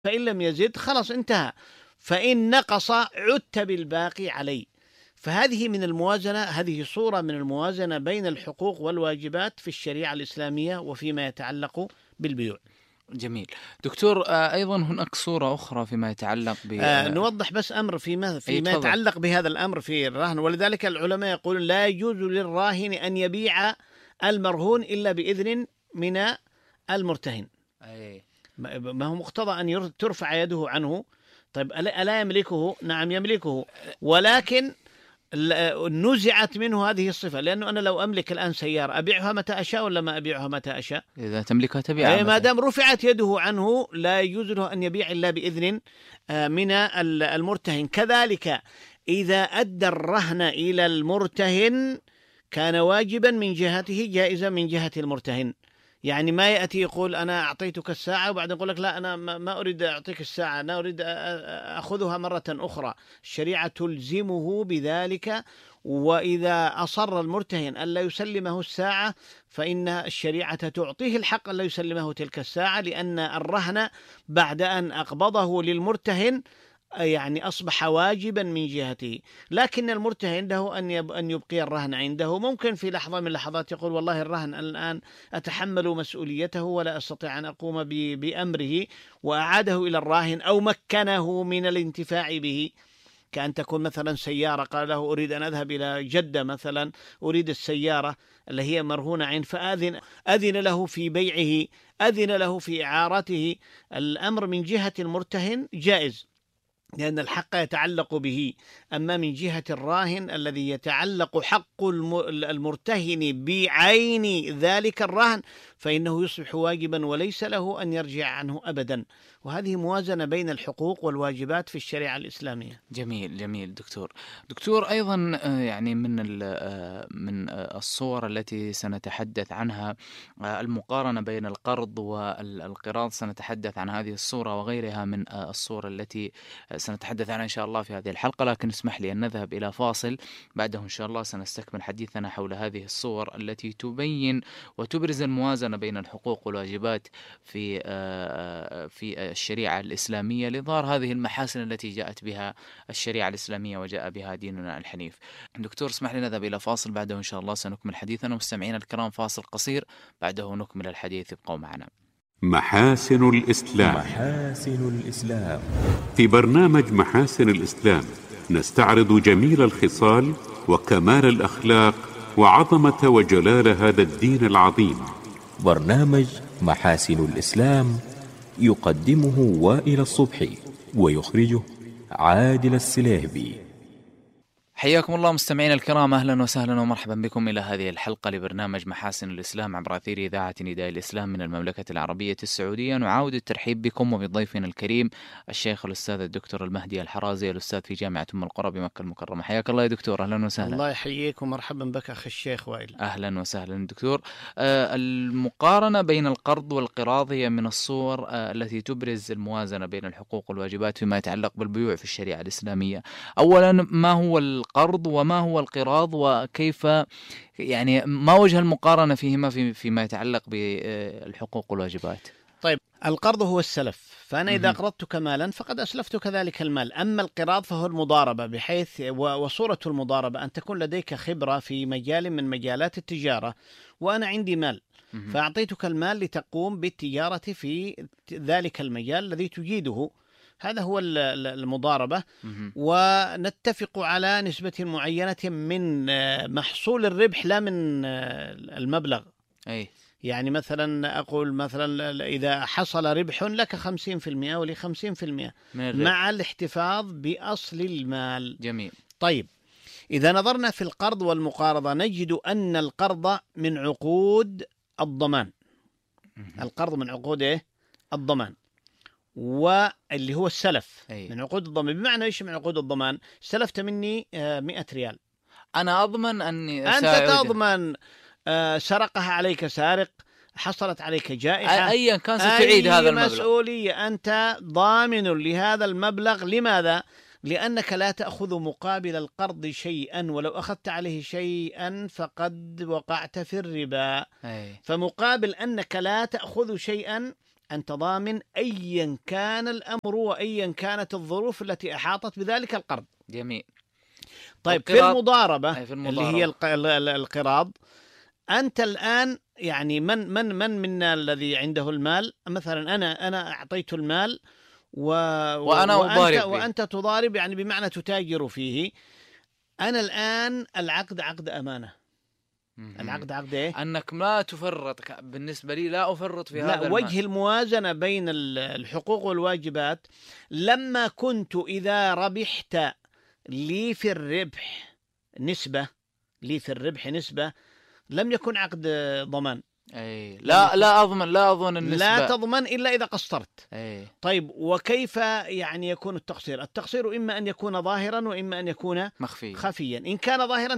فإن لم يزد خلاص انتهى، فإن نقص عدت بالباقي عليه. فهذه من الموازنة، هذه صورة من الموازنة بين الحقوق والواجبات في الشريعة الإسلامية وفيما يتعلق بالبيوع. جميل دكتور. أيضا هناك صورة أخرى فيما يتعلق نوضح بس أمر فيما يتعلق بهذا الأمر في الرهن. ولذلك العلماء يقولون لا يجوز للراهن أن يبيع المرهون إلا بإذن من المرتهن. ما هو مقتضى أن ترفع يده عنه. طيب ألا يملكه؟ نعم يملكه، ولكن نزعت منه هذه الصفة. لأنه أنا لو أملك الآن سيارة أبيعها متى أشاء ولا ما أبيعها متى أشاء؟ إذا تملكها تبيعها. ما دام رفعت يده عنه لا يجوز له أن يبيع إلا بإذن من المرتهن. كذلك إذا أدى الرهن إلى المرتهن كان واجبا من جهته، جائزا من جهة المرتهن. يعني ما يأتي يقول أنا أعطيتك الساعة وبعدين يقول لك لا أنا ما أريد أعطيك الساعة، أنا أريد أخذها مرة أخرى. الشريعة تلزمه بذلك. وإذا أصر المرتهن أن لا يسلمه الساعة فإن الشريعة تعطيه الحق أن لا يسلمه تلك الساعة، لأن الرهن بعد أن أقبضه للمرتهن يعني أصبح واجبا من جهته. لكن المرتهن له أن يبقي الرهن عنده. ممكن في لحظة من اللحظات يقول والله الرهن الآن أتحمل مسؤوليته ولا أستطيع أن أقوم بأمره، وأعاده إلى الراهن أو مكنه من الانتفاع به. كأن تكون مثلا سيارة قال له أريد أن أذهب إلى جدة مثلا، أريد السيارة اللي هي مرهونة عين، أذن له في بيعه، أذن له في إعارته. الأمر من جهة المرتهن جائز لأن الحق يتعلق به. أما من جهة الراهن الذي يتعلق حق المرتهن بعين ذلك الرهن فإنه يصبح واجبا وليس له أن يرجع عنه أبدا. وهذه موازنة بين الحقوق والواجبات في الشريعة الإسلامية. جميل جميل دكتور أيضا يعني من الصور التي سنتحدث عنها المقارنة بين القرض والقراض. سنتحدث عن هذه الصورة وغيرها من الصور التي سنتحدث عنها إن شاء الله في هذه الحلقة، لكن اسمح لي أن نذهب إلى فاصل، بعده إن شاء الله سنستكمل حديثنا حول هذه الصور التي تبين وتبرز الموازنة بين الحقوق والواجبات في الشريعة الإسلامية لإظهار هذه المحاسن التي جاءت بها الشريعة الإسلامية وجاء بها ديننا الحنيف. دكتور اسمح لي نذهب إلى فاصل، بعده إن شاء الله سنكمل حديثنا. مستمعينا الكرام فاصل قصير بعده نكمل الحديث، ابقوا معنا. محاسن الإسلام. محاسن الإسلام. في برنامج محاسن الإسلام نستعرض جميل الخصال وكمال الأخلاق وعظمة وجلال هذا الدين العظيم. برنامج محاسن الإسلام يقدمه وائل الصبحي ويخرجه عادل السليهبي. حياكم الله مستمعين الكرام، أهلا وسهلا ومرحبا بكم إلى هذه الحلقة لبرنامج محاسن الإسلام عبر أثير إذاعة نداء الإسلام من المملكة العربية السعودية. نعاود الترحيب بكم وبضيفنا الكريم الشيخ الأستاذ الدكتور المهدي الحرازي، الأستاذ في جامعة أم القرى بمكة المكرمة. حياك الله يا دكتور، أهلا وسهلا. الله يحييك ومرحبا بك أخي الشيخ وائل. أهلا وسهلا دكتور. المقارنة بين القرض والقراض هي من الصور التي تبرز الموازنة بين الحقوق والواجبات فيما يتعلق بالبيوع في الشريعة الإسلامية. أولا ما هو القرض وما هو القراض وكيف يعني ما وجه المقارنة فيهما فيما يتعلق بالحقوق والواجبات؟ طيب القرض هو السلف، فأنا إذا قرضتك مالا فقد أسلفتك ذلك المال. أما القراض فهو المضاربة، بحيث وصورة المضاربة أن تكون لديك خبرة في مجال من مجالات التجارة وأنا عندي مال فأعطيتك المال لتقوم بالتجارة في ذلك المجال الذي تجيده. هذا هو المضاربة. ونتفق على نسبة معينة من محصول الربح لا من المبلغ. يعني مثلا أقول مثلا إذا حصل ربح لك 50% ولي 50% مع الاحتفاظ بأصل المال. جميل. طيب إذا نظرنا في القرض والمقارضة نجد أن القرض من عقود الضمان. القرض من عقود الضمان، واللي هو السلف من عقود الضمان. بمعنى إيش من عقود الضمان؟ استلفت مني 100 ريال، أنا أضمن أني أنت تضمن سرقها عليك سارق، حصلت عليك جائحة، أيا كان ستعيد هذا المبلغ. مسؤولية، أنت ضامن لهذا المبلغ. لماذا؟ لأنك لا تأخذ مقابل القرض شيئا، ولو أخذت عليه شيئا فقد وقعت في الربا. فمقابل أنك لا تأخذ شيئا أنت ضامن أيا كان الأمر وأيا كانت الظروف التي أحاطت بذلك القرض. جميل. طيب في والقراض، المضاربة في اللي هي القراض، أنت الآن يعني من منا الذي عنده المال؟ مثلا أنا أعطيت المال وأنت تضارب، يعني بمعنى تتاجر فيه. أنا الآن العقد عقد أمانة. العقد عقد إيه؟ أنك ما تفرط. بالنسبة لي لا أفرط في هذا المال. وجه الموازنة بين الحقوق والواجبات، لما كنت إذا ربحت لي في الربح نسبة، لم يكن عقد ضمان. أي لا أضمن النسبة. لا تضمن إلا إذا قصرت. أي. طيب وكيف يعني يكون التقصير؟ التقصير إما أن يكون ظاهرا وإما أن يكون خفيا. إن كان ظاهرا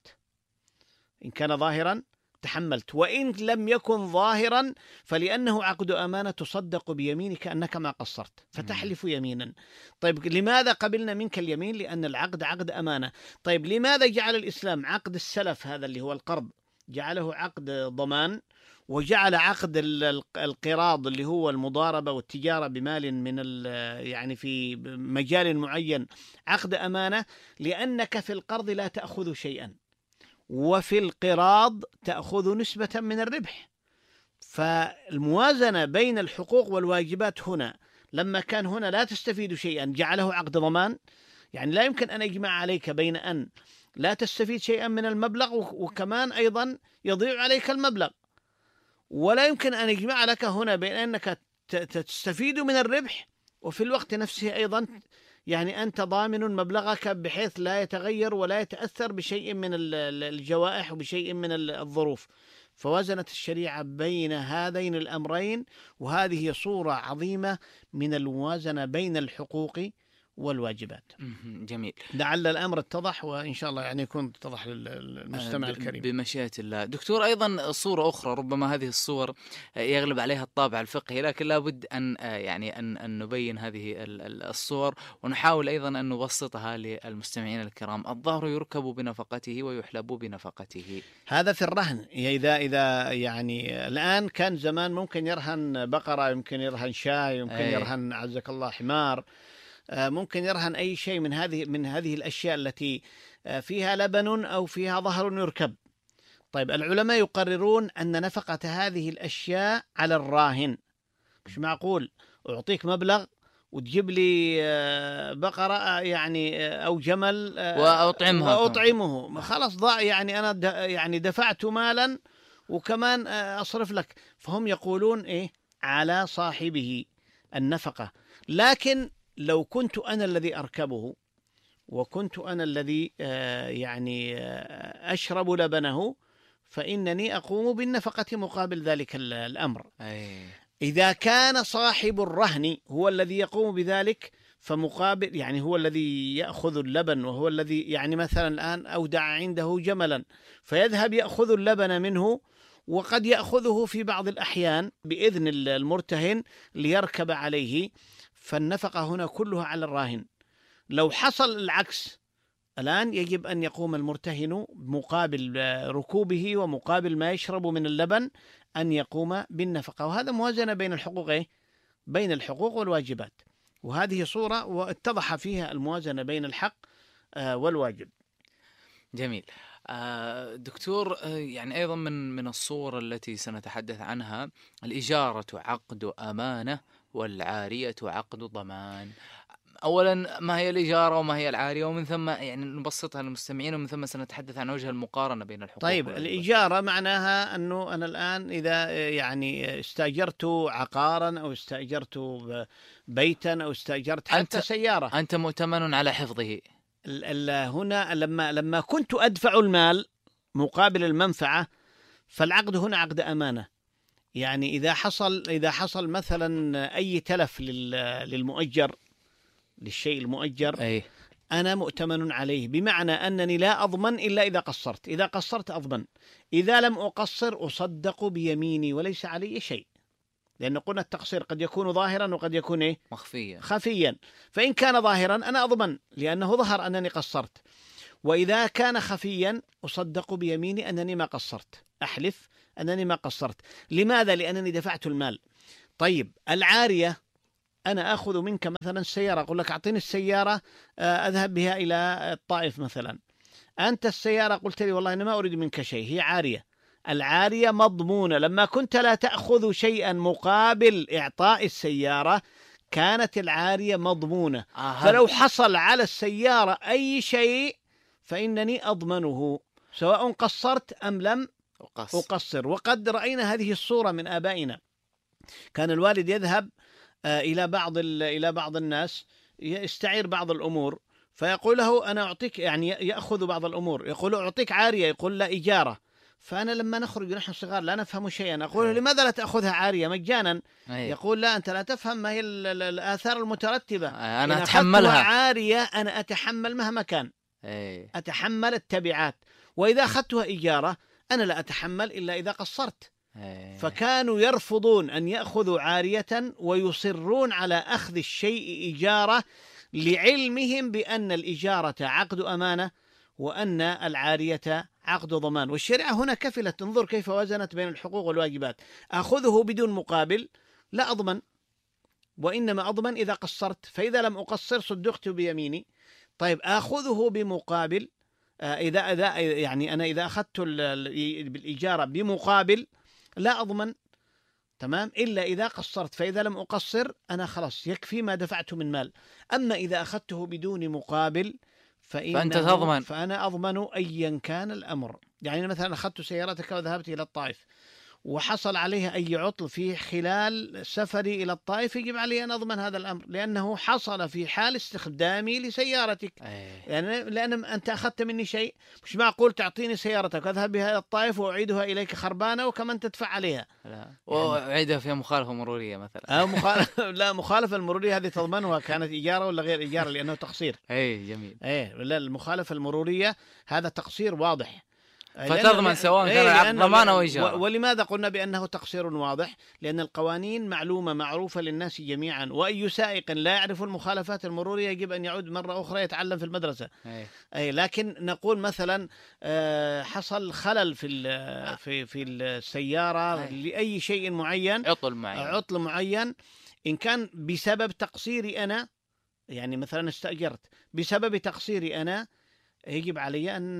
تحملت، وإن لم يكن ظاهرا فلأنه عقد أمانة تصدق بيمينك أنك ما قصرت، فتحلف يمينا. طيب لماذا قبلنا منك اليمين؟ لأن العقد عقد أمانة. طيب لماذا جعل الإسلام عقد السلف هذا اللي هو القرض جعله عقد ضمان، وجعل عقد القراض اللي هو المضاربة والتجارة بمال يعني في مجال معين عقد أمانة؟ لأنك في القرض لا تأخذ شيئا، وفي القراض تأخذ نسبة من الربح. فالموازنة بين الحقوق والواجبات هنا، لما كان هنا لا تستفيد شيئا جعله عقد ضمان. يعني لا يمكن أن يجمع عليك بين أن لا تستفيد شيئا من المبلغ وكمان أيضا يضيع عليك المبلغ، ولا يمكن أن يجمع لك هنا بين أنك تستفيد من الربح وفي الوقت نفسه أيضا يعني أنت ضامن مبلغك بحيث لا يتغير ولا يتأثر بشيء من الجوائح وبشيء من الظروف. فوازنت الشريعة بين هذين الأمرين، وهذه صورة عظيمة من الموازنة بين الحقوق والواجبات. جميل. لعل الأمر اتضح، وإن شاء الله يعني يكون اتضح للمستمع الكريم بمشيئة الله. دكتور، أيضا صورة أخرى، ربما هذه الصور يغلب عليها الطابع الفقهي، لكن لابد أن يعني أن نبين هذه الصور ونحاول أيضا أن نبسطها للمستمعين الكرام. الظهر يركب بنفقته ويحلب بنفقته. هذا في الرهن. إذا يعني الآن كان زمان ممكن يرهن بقرة، يمكن يرهن شاة، يمكن يرهن عزك الله حمار، ممكن يرهن أي شيء من هذه الأشياء التي فيها لبن أو فيها ظهر يركب. طيب العلماء يقررون أن نفقة هذه الأشياء على الراهن. مش معقول أعطيك مبلغ وتجيب لي بقرة يعني أو جمل وأطعمه خلاص ضاع، يعني أنا يعني دفعت مالا وكمان أصرف لك. فهم يقولون إيه؟ على صاحبه النفقة. لكن لو كنت أنا الذي أركبه وكنت أنا الذي يعني أشرب لبنه فإنني أقوم بالنفقة مقابل ذلك الأمر. إذا كان صاحب الرهن هو الذي يقوم بذلك فمقابل يعني هو الذي يأخذ اللبن، وهو الذي يعني مثلا الآن أودع عنده جملا فيذهب يأخذ اللبن منه، وقد يأخذه في بعض الأحيان بإذن المرتهن ليركب عليه، فالنفقة هنا كلها على الراهن. لو حصل العكس الآن يجب أن يقوم المرتهن مقابل ركوبه ومقابل ما يشرب من اللبن أن يقوم بالنفقة. وهذا موازنة بين الحقوق بين الحقوق والواجبات، وهذه صورة واتضح فيها الموازنة بين الحق والواجب. جميل. دكتور، يعني أيضا من الصور التي سنتحدث عنها الإجارة عقد أمانة والعارية عقد ضمان. أولا ما هي الإجارة وما هي العارية، ومن ثم يعني نبسطها للمستمعين، ومن ثم سنتحدث عن وجه المقارنة بين الحقوق. طيب الإجارة معناها أنه أنا الآن إذا يعني استأجرت عقارا أو استأجرت بيتا أو استأجرت حتى سيارة، أنت مؤتمن على حفظه. هنا لما كنت أدفع المال مقابل المنفعة فالعقد هنا عقد أمانة. يعني إذا حصل مثلا أي تلف للمؤجر، للشيء المؤجر، أنا مؤتمن عليه، بمعنى أنني لا أضمن إلا إذا قصرت. إذا قصرت أضمن، إذا لم أقصر أصدق بيميني وليس علي شيء، لأن قلنا التقصير قد يكون ظاهرا وقد يكون خفيا. فإن كان ظاهرا أنا أضمن لأنه ظهر أنني قصرت، وإذا كان خفيا أصدق بيميني أنني ما قصرت، أحلف أنني ما قصرت. لماذا؟ لأنني دفعت المال. طيب العارية، أنا أخذ منك مثلا السيارة، أقول لك أعطيني السيارة أذهب بها إلى الطائف مثلا. أنت السيارة قلت لي والله أنا ما أريد منك شيء، هي عارية. العارية مضمونة، لما كنت لا تأخذ شيئا مقابل إعطاء السيارة كانت العارية مضمونة. فلو حصل على السيارة أي شيء فإنني أضمنه سواء قصرت أم لم أقصر. وقد رأينا هذه الصورة من آبائنا. كان الوالد يذهب إلى بعض الناس يستعير بعض الأمور، فيقول له أنا أعطيك، يعني يأخذ بعض الأمور، يقول أعطيك عارية، يقول لا إجارة. فأنا لما نخرج نحن صغار لا نفهم شيئا، أقول لماذا لا تأخذها عارية مجانا؟ يقول لا أنت لا تفهم، ما هي الآثار المترتبة، أنا أتحملها. عارية أنا أتحمل مهما كان، أتحمل التبعات. وإذا أخذتها إجارة أنا لا أتحمل إلا إذا قصرت. فكانوا يرفضون أن يأخذوا عارية ويصرون على أخذ الشيء إجارة، لعلمهم بأن الإجارة عقد أمانة وأن العارية عقد ضمان. والشريعة هنا كفلت، انظر كيف وزنت بين الحقوق والواجبات. أخذه بدون مقابل لا أضمن، وإنما أضمن إذا قصرت، فإذا لم أقصر صدقت بيميني. طيب أخذه بمقابل، إذا يعني أنا إذا أخذت بالإجارة بمقابل لا أضمن، تمام، إلا إذا قصرت، فإذا لم أقصر أنا خلاص يكفي ما دفعت من مال. أما إذا أخذته بدون مقابل فأنت تضمن، فأنا أضمن أيا كان الأمر. يعني مثلا أخذت سيارتك وذهبت إلى الطائف وحصل عليها أي عطل في خلال سفري إلى الطائف، يجب علي أن أضمن هذا الأمر، لأنه حصل في حال استخدامي لسيارتك. يعني لأن أنت أخذت مني شيء، مش معقول تعطيني سيارتك وأذهب بها إلى الطائف وأعيدها إليك خربانة وكمان تدفع عليها. لا. وأعيدها فيها مخالفة مرورية مثلا. لا، مخالفة المرورية هذه تضمنها كانت إجارة ولا غير إجارة، لأنه تقصير. جميل. لا، المخالفة المرورية هذا تقصير واضح، فتضمن سواء كان العقد ضمان أو إجارة. ولماذا قلنا بأنه تقصير واضح؟ لأن القوانين معلومة معروفة للناس جميعا، وأي سائق لا يعرف المخالفات المرورية يجب أن يعود مرة أخرى يتعلم في المدرسة. لكن نقول مثلا حصل خلل في السيارة لأي شيء معين، عطل معين، إن كان بسبب تقصيري أنا، يعني مثلا استأجرت بسبب تقصيري أنا، يجب علي أن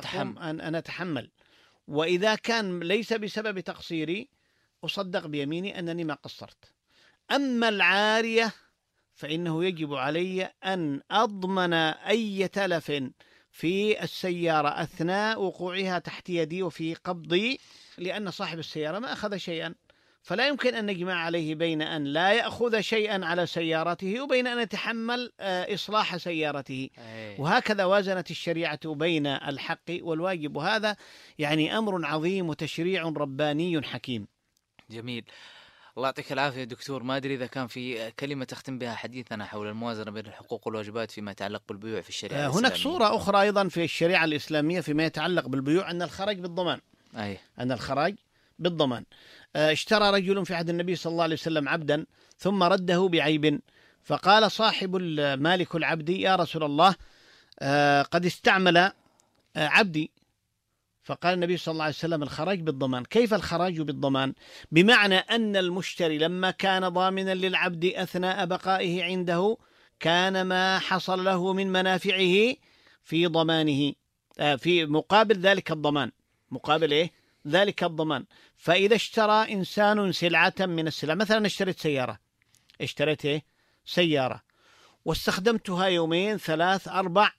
أتحمل. وإذا كان ليس بسبب تقصيري أصدق بيميني أنني ما قصرت. أما العارية فإنه يجب علي أن أضمن أي تلف في السيارة أثناء وقوعها تحت يدي وفي قبضي، لأن صاحب السيارة ما أخذ شيئا، فلا يمكن أن نجمع عليه بين أن لا يأخذ شيئا على سيارته وبين أن يتحمل إصلاح سيارته. وهكذا وازنت الشريعة بين الحق والواجب، وهذا يعني أمر عظيم وتشريع رباني حكيم. جميل، الله يعطيك العافية دكتور. ما أدري إذا كان في كلمة تختم بها حديثنا حول الموازنة بين الحقوق والواجبات فيما يتعلق بالبيوع في الشريعة الإسلامية. هناك صورة أخرى أيضا في الشريعة الإسلامية فيما يتعلق بالبيوع، أن الخراج بالضمان. أن الخراج بالضمان. اشترى رجل في عهد النبي صلى الله عليه وسلم عبدا ثم رده بعيب، فقال صاحب مالك العبد: يا رسول الله، قد استعمل عبدي. فقال النبي صلى الله عليه وسلم: الخراج بالضمان. كيف الخراج بالضمان؟ بمعنى أن المشتري لما كان ضامنا للعبد أثناء بقائه عنده كان ما حصل له من منافعه في ضمانه، في مقابل ذلك الضمان، مقابل إيه؟ ذلك الضمان. فإذا اشترى إنسان سلعة من السلع، مثلا اشتريت سيارة، اشتريت إيه؟ سيارة واستخدمتها 2 3 4،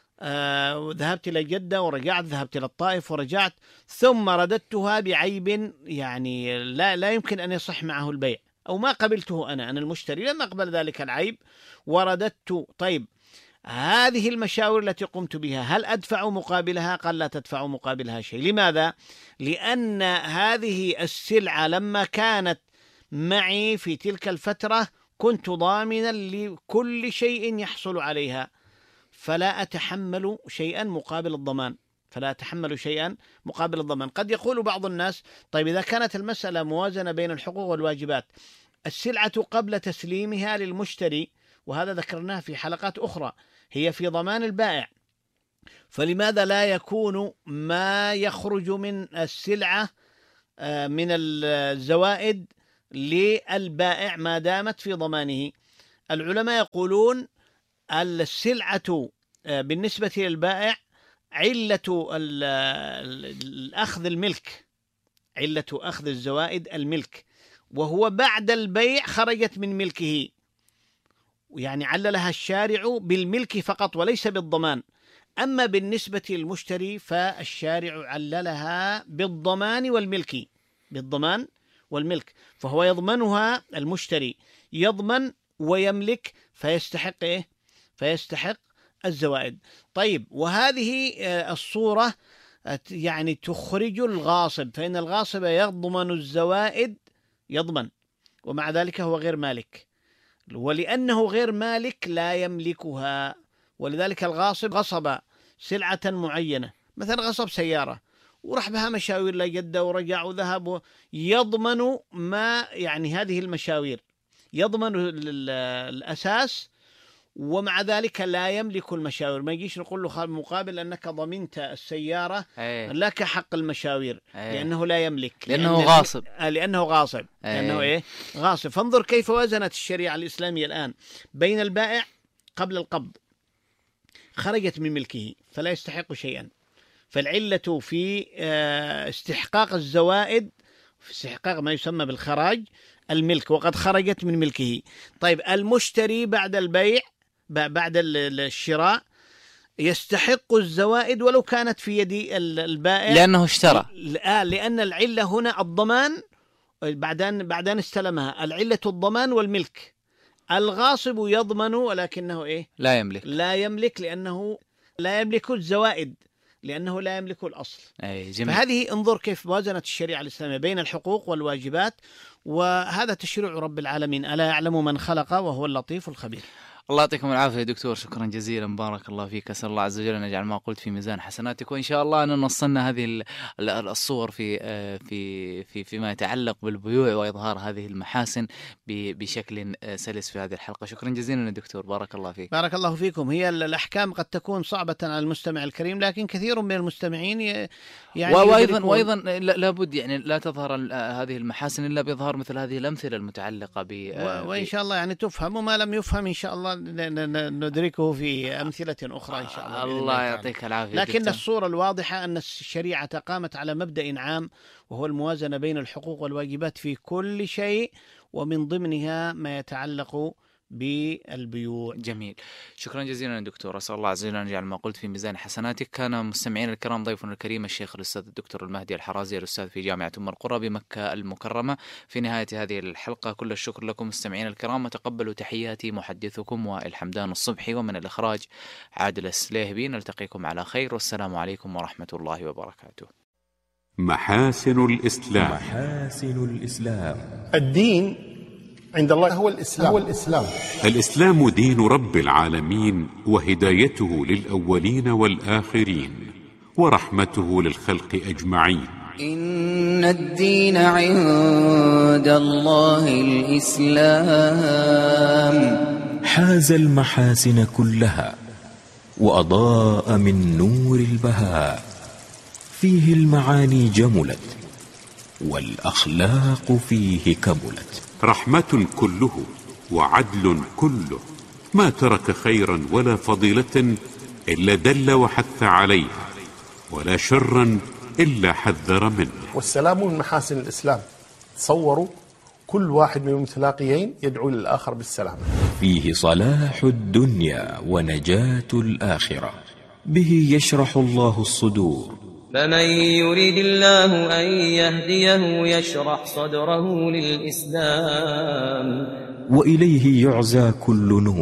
ذهبت إلى جدة ورجعت، ذهبت إلى الطائف ورجعت، ثم رددتها بعيب يعني لا يمكن أن يصح معه البيع، أو ما قبلته أنا المشتري لم أقبل ذلك العيب ورددت. طيب هذه المشاور التي قمت بها هل أدفع مقابلها؟ قال لا تدفع مقابلها شيء. لماذا؟ لأن هذه السلعة لما كانت معي في تلك الفترة كنت ضامنا لكل شيء يحصل عليها، فلا أتحمل شيئا مقابل الضمان، فلا أتحمل شيئا مقابل الضمان. قد يقول بعض الناس: طيب إذا كانت المسألة موازنة بين الحقوق والواجبات، السلعة قبل تسليمها للمشتري، وهذا ذكرناه في حلقات أخرى، هي في ضمان البائع، فلماذا لا يكون ما يخرج من السلعة من الزوائد للبائع ما دامت في ضمانه. العلماء يقولون السلعة بالنسبة للبائع علة الأخذ الملك، علة أخذ الزوائد الملك، وهو بعد البيع خرجت من ملكه، يعني عللها الشارع بالملك فقط وليس بالضمان. أما بالنسبة للمشتري فالشارع عللها بالضمان والملك، بالضمان والملك، فهو يضمنها، المشتري يضمن ويملك، فيستحق إيه؟ فيستحق الزوائد. طيب، وهذه الصورة يعني تخرج الغاصب، فإن الغاصب يضمن الزوائد، يضمن، ومع ذلك هو غير مالك، ولأنه غير مالك لا يملكها. ولذلك الغاصب غصب سلعة معينة، مثلا غصب سيارة وراح بها مشاوير لجدة ورجع وذهب، يضمن ما يعني هذه المشاوير، يضمن الأساس، ومع ذلك لا يملك المشاوير. ما يجيش نقول له مقابل أنك ضمنت السيارة لك حق المشاوير، لأنه لا يملك، لأنه غاصب، لأنه غاصب، لأنه إيه؟ غاصب. فانظر كيف وزنت الشريعة الإسلامية الآن بين البائع قبل القبض، خرجت من ملكه فلا يستحق شيئا، فالعلة في استحقاق الزوائد، في استحقاق ما يسمى بالخراج، الملك، وقد خرجت من ملكه. طيب، المشتري بعد البيع، بعد الشراء، يستحق الزوائد ولو كانت في يد البائع، لأنه اشترى، لأن العلة هنا الضمان، بعدين استلمها، العلة الضمان والملك. الغاصب يضمن ولكنه إيه؟ لا يملك، لا يملك، لأنه لا يملك الزوائد، لأنه لا يملك الأصل. جميل. فهذه انظر كيف وازنت الشريعة الإسلامية بين الحقوق والواجبات، وهذا تشريع رب العالمين، ألا يعلم من خلق وهو اللطيف الخبير. الله يعطيكم العافية دكتور، شكرا جزيلا، بارك الله فيك. أسأل الله عز وجل أن يجعل ما قلت في ميزان حسناتك، وإن شاء الله أن نوصلنا هذه الصور فيما يتعلق بالبيوع وإظهار هذه المحاسن بشكل سلس في هذه الحلقة. شكرا جزيلا دكتور، بارك الله فيك. بارك الله فيكم. هي الأحكام قد تكون صعبة على المستمع الكريم، لكن كثير من المستمعين يعني وأيضا لابد يعني لا تظهر هذه المحاسن إلا بإظهار مثل هذه الأمثلة المتعلقة وإن شاء الله يعني تفهم، وما لم يفهم إن شاء الله ندركه في أمثلة أخرى إن شاء الله. الله يعطيك العافية. لكن الصورة الواضحة أن الشريعة قامت على مبدأ عام، وهو الموازنة بين الحقوق والواجبات في كل شيء، ومن ضمنها ما يتعلق بالبيوع. جميل، شكرا جزيلا دكتور، أسأل الله عز وجل أن يجعل ما قلت في ميزان حسناتك. كان مستمعين الكرام ضيفنا الكريم الشيخ الأستاذ الدكتور المهدي الحرازي، الأستاذ في جامعة أم القرى بمكة المكرمة. في نهاية هذه الحلقة كل الشكر لكم مستمعين الكرام، وتقبلوا تحياتي محدثكم وائل حمدان الصبحي، ومن الإخراج عادل السليهبي. نلتقيكم على خير، والسلام عليكم ورحمة الله وبركاته. محاسن الإسلام. محاسن الإسلام. الدين عند الله هو الإسلام. الإسلام دين رب العالمين، وهدايته للأولين والآخرين، ورحمته للخلق أجمعين. إن الدين عند الله الإسلام. حاز المحاسن كلها وأضاء من نور البهاء، فيه المعاني جملت والأخلاق فيه كملت. رحمة كله وعدل كله، ما ترك خيرا ولا فضيلة إلا دل وحث عليها، ولا شرا إلا حذر منه. والسلام من محاسن الإسلام. تصوروا كل واحد من المتلاقيين يدعو للآخر بالسلام. فيه صلاح الدنيا ونجاة الآخرة، به يشرح الله الصدور. فمن يريد الله أن يهديه يشرح صدره للإسلام، وإليه يعزى كل نور.